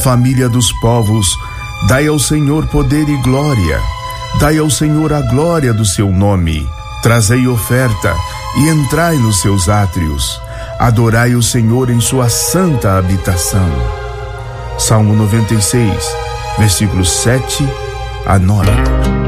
família dos povos, dai ao Senhor poder e glória. Dai ao Senhor a glória do seu nome. Trazei oferta e entrai nos seus átrios. Adorai o Senhor em sua santa habitação. Salmo 96, versículos 7 a 9.